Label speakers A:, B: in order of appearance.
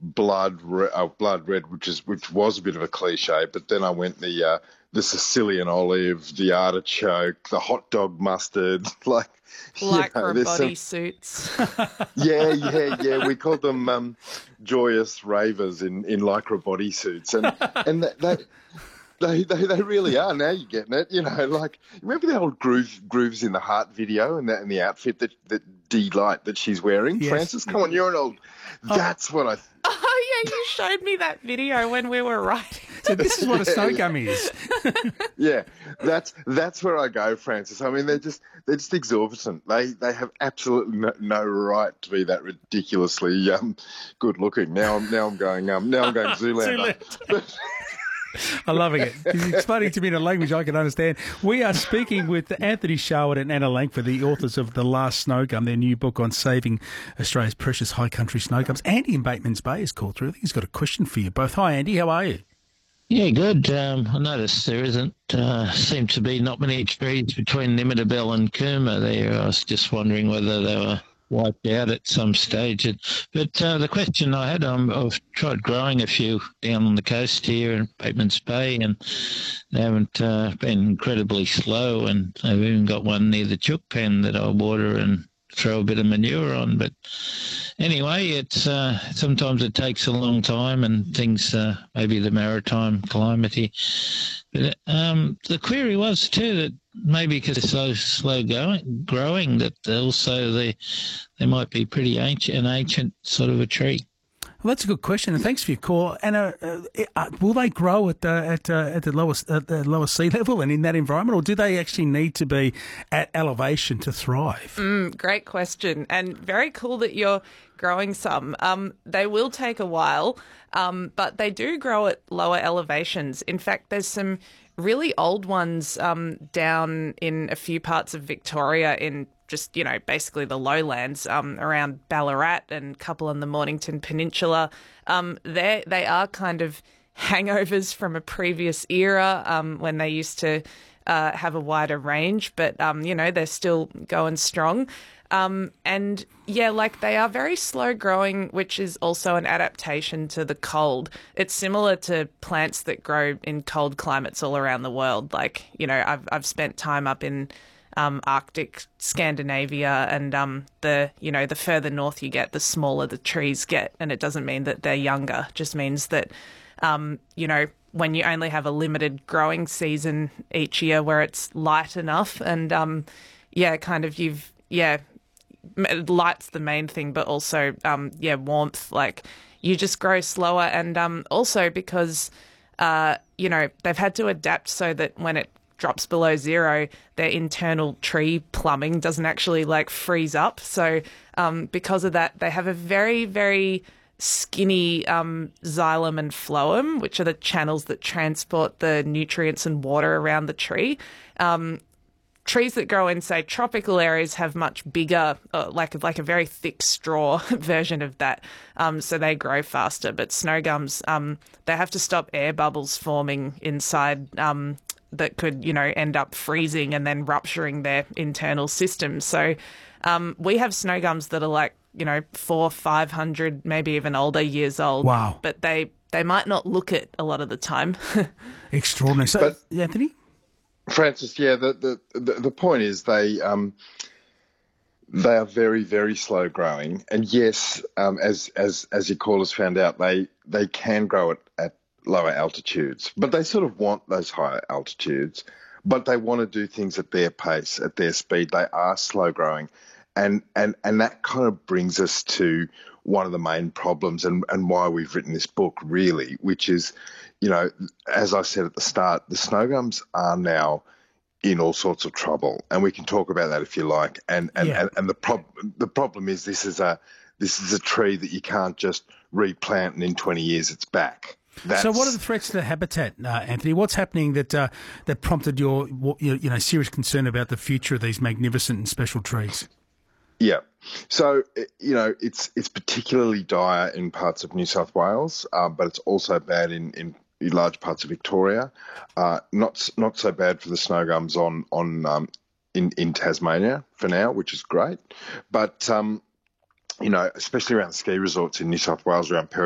A: blood red, which was a bit of a cliche. But then I went the Sicilian olive, the artichoke, the hot dog mustard, like
B: Lycra
A: there's some.
B: bodysuits.
A: Yeah. We called them joyous ravers in lycra bodysuits, and that they really are. Now you're getting it. Like, remember the old grooves in the Heart video and the outfit that D-Light that she's wearing?
C: Yes.
A: Francis, come on, you're an old. That's what I.
B: Oh, yeah, you showed me that video when we were writing.
C: So this is what a snow gummy is.
A: Yeah, that's where I go, Francis. I mean, they're just exorbitant. They have absolutely no right to be that ridiculously good looking. Now I'm going Zoolander.
C: I'm loving it. He's explaining to me in a language I can understand. We are speaking with Anthony Sherwood and Anna Langford, the authors of The Last Snow Gum, their new book on saving Australia's precious high country snow gums. Andy in Bateman's Bay is called through. I think he's got a question for you both. Hi, Andy. How are you?
D: Yeah, good. I noticed there seem to be not many trees between Nimittabelle and Cooma there. I was just wondering whether they were wiped out at some stage. But the question I had, I've tried growing a few down on the coast here in Bateman's Bay, and they haven't been incredibly slow, and I've even got one near the chook pen that I water and throw a bit of manure on. But anyway, it's sometimes it takes a long time, and things maybe the maritime climate here. But the query was too that maybe because they're slow growing, that also they might be pretty ancient sort of a tree.
C: Well, that's a good question, and thanks for your call. Anna, will they grow at the lower sea level and in that environment, or do they actually need to be at elevation to thrive?
B: Great question, and very cool that you're growing some. They will take a while, but they do grow at lower elevations. In fact, there's some really old ones down in a few parts of Victoria in just, basically the lowlands around Ballarat and a couple on the Mornington Peninsula. They are kind of hangovers from a previous era when they used to have a wider range, but, they're still going strong. And yeah, like they are very slow growing, which is also an adaptation to the cold. It's similar to plants that grow in cold climates all around the world. Like, I've spent time up in Arctic Scandinavia, and the further north you get, the smaller the trees get, and it doesn't mean that they're younger. It just means that when you only have a limited growing season each year where it's light enough, and light's the main thing, but also warmth. Like, you just grow slower, and also because they've had to adapt so that when it drops below zero, their internal tree plumbing doesn't actually freeze up. So because of that, they have a very, very skinny xylem and phloem, which are the channels that transport the nutrients and water around the tree. Trees that grow in, say, tropical areas have much bigger, like a very thick straw version of that, so they grow faster. But snow gums, they have to stop air bubbles forming inside that could, end up freezing and then rupturing their internal system. So we have snow gums that are 400, 500, maybe even older years old.
C: Wow.
B: But they might not look it a lot of the time.
C: Extraordinary. So, Anthony?
A: Francis, yeah, the point is they are very, very slow growing, and yes, as your callers found out, they can grow at lower altitudes, but they sort of want those higher altitudes, but they want to do things at their pace, at their speed. They are slow growing, and that kind of brings us to one of the main problems and why we've written this book, really, which is, as I said at the start, the snow gums are now in all sorts of trouble, and we can talk about that if you like. And the problem is this is a tree that you can't just replant and in 20 years it's back.
C: So what are the threats to the habitat, Anthony? What's happening that prompted your serious concern about the future of these magnificent and special trees?
A: Yeah. So, it's particularly dire in parts of New South Wales, but it's also bad in large parts of Victoria. Not so bad for the snow gums in Tasmania for now, which is great. But, especially around the ski resorts in New South Wales, around